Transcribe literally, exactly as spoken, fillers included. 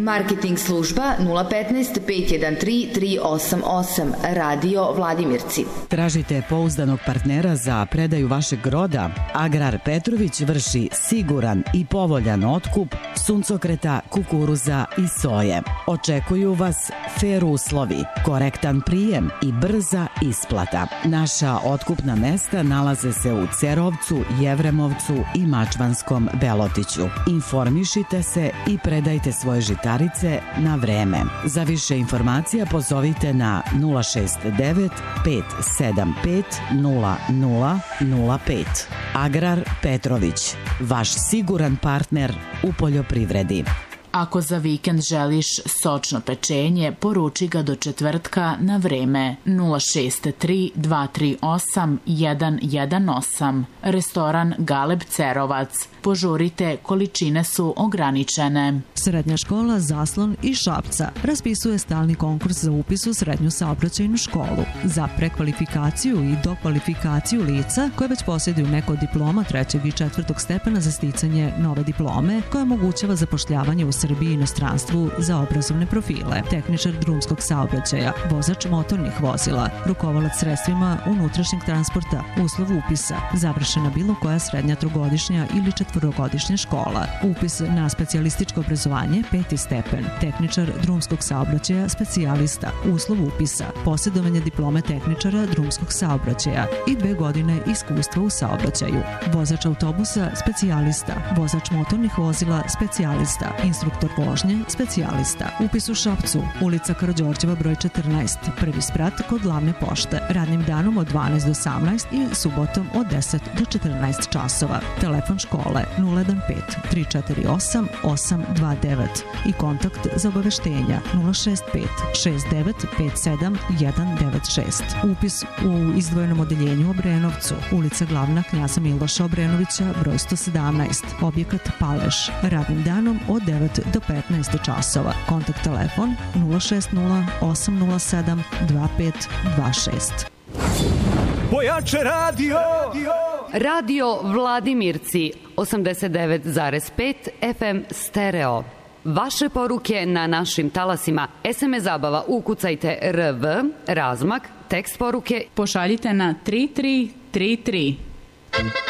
Marketing služba nula petnaest pet jedan tri tri osam osam. Radio Vladimirci. Tražite pouzdanog partnera za predaju vašeg roda? Agrar Petrović vrši siguran i povoljan otkup suncokreta, kukuruza i soje. Očekuju vas fer uslovi, korektan prijem i brza isplata. Naša otkupna mesta nalaze se u Cerovcu, Jevremovcu i Mačvanskom Belotiću. Informišite se i predajte svoje žitarice na vreme. Za više informacija pozovite na nula šest devet pet sedam pet nula nula nula pet. Agrar Petrović, vaš siguran partner u poljoprivredi. Ako za vikend želiš sočno pečenje, poruči ga do četvrtka na vreme nula šest tri dva tri osam jedan jedan osam. Restoran Galeb Cerovac. Požurite, količine su ograničene. Srednja škola Zaslon iz Šapca raspisuje stalni konkurs za upis u srednju saobraćajnu školu za prekvalifikaciju i dokvalifikaciju lica koje već posjeduju neko od diploma trećeg i četvrtog stepena za sticanje nove diplome koja omogućava zapošljavanje u Srbiji i inostranstvu za obrazovne profile. Tehničar drumskog saobraćaja, vozač motornih vozila, rukovalac sredstvima unutrašnjeg transporta, uslov upisa, završena bilo koja srednja trogodišnja ili četvorogodišnja škola. Upis na specijalističko obrazovanje peti stepen. Tehničar drumskog saobraćaja specijalista. Uslov upisa. Posjedovanje diplome tehničara drumskog saobraćaja i dve godine iskustva u saobraćaju. Vozač autobusa specijalista. Vozač motornih vozila specijalista. Instruktor vožnje specijalista. Upis u Šapcu. Ulica Karađorđeva broj četrnaest. Prvi sprat kod glavne pošte. Radnim danom od dvanaest do osamnaest i subotom od deset do četrnaest časova. Telefon škole nula jedan pet tri četiri osam osam dva devet i kontakt za obaveštenja nula šest pet šest devet pet sedam jedan devet šest. Upis u izdvojenom odeljenju u Obrenovcu, ulica Glavna Knjaza Miloša Obrenovića broj sto sedamnaest, objekat Paleš. Radnim danom od devet do petnaest časova. Kontakt telefon nula šest nula osam nula sedam dva pet dva šest. Pojače radio! Radio Vladimirci osamdeset devet zarez pet F M stereo. Vaše poruke na našim talasima. S M S zabava ukucajte R V, razmak, tekst poruke. Pošaljite na tri tri tri tri.